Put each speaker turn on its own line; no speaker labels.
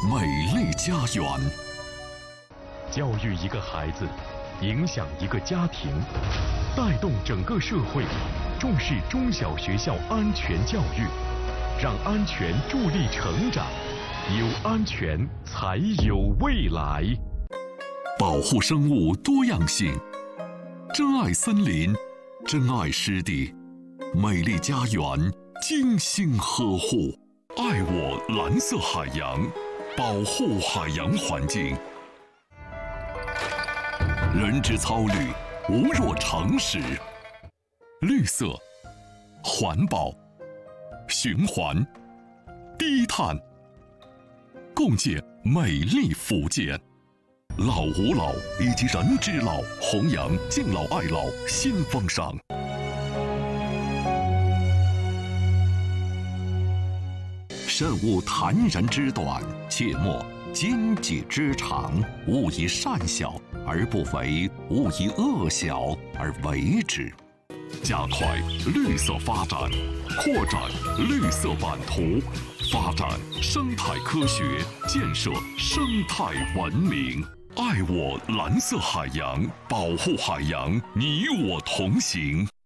美丽家园。
教育一个孩子，影响一个家庭，带动整个社会，重视中小学校安全教育，让安全助力成长，有安全才有未来。
保护生物多样性，珍爱森林，珍爱湿地，美丽家园精心呵护，爱我蓝色海洋，保护海洋环境。人之操虑，无若常识。绿色、环保、循环、低碳，共建美丽福建。老吾老以及人之老，弘扬敬老爱老新风尚。慎勿谈人之短，切莫奸己之长。勿以善小而不为，勿以恶小而为之。加快绿色发展，扩展绿色版图，发展生态科学，建设生态文明。爱我蓝色海洋，保护海洋，你我同行。